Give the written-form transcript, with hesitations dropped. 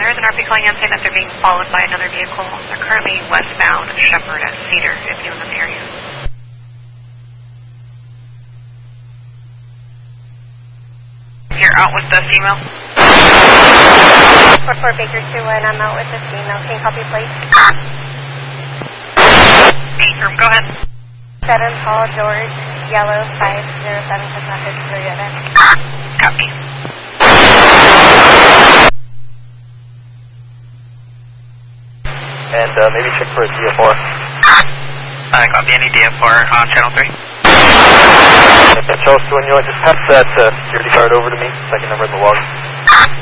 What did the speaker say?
there is an RP calling in saying that they're being followed by another vehicle. They're currently westbound Shepherd at Cedar, if you're in the area. You're out with the female? 44 Baker 2-1, I'm out with the female. Can you copy, please? Affirm, go ahead. 7 Paul George, yellow 507 Pacific, Toyota. Copy. And maybe check for a DFR. Copy, any DFR on channel 3. Charles 2, you want to just pass that security card over to me, second number in the log.